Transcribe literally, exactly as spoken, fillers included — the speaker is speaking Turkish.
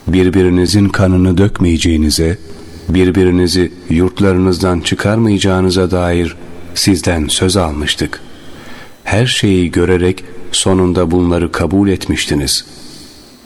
birbirinizin kanını dökmeyeceğinize, birbirinizi yurtlarınızdan çıkarmayacağınıza dair sizden söz almıştık. Her şeyi görerek sonunda bunları kabul etmiştiniz.